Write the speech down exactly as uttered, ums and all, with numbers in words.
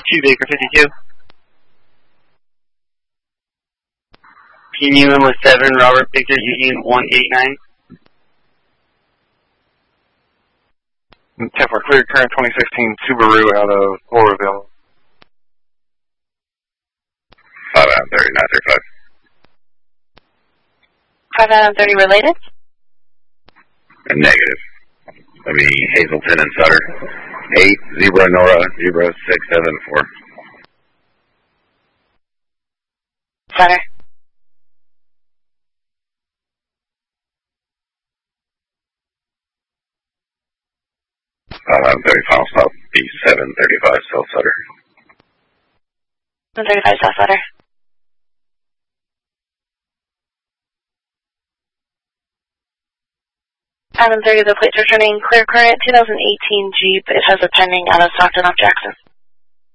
two Baker fifty-two. P U Lima seven, Robert Victor Union one eight nine. ten four, clear current twenty sixteen Subaru out of Oroville. five out of thirty, nine thirty-five. five out of thirty related? Negative. I mean, Hazelton and Sutter. eight, Zebra, Nora, Zebra, six seven four. Sutter. five out of thirty, final stop, B seven thirty-five, South Sutter. seven thirty-five, South Sutter. seven thirty, the plates are turning clear current, two thousand eighteen Jeep. It has a pending out of Stockton off Jackson.